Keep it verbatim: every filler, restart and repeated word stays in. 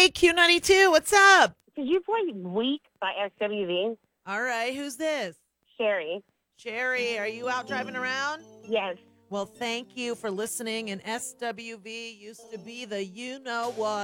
Hey, Q ninety-two, what's up? Did you play Weak by S W V? All right, who's this? Sherry. Sherry, are you out driving around? Yes. Well, thank you for listening. And S W V used to be the you know what.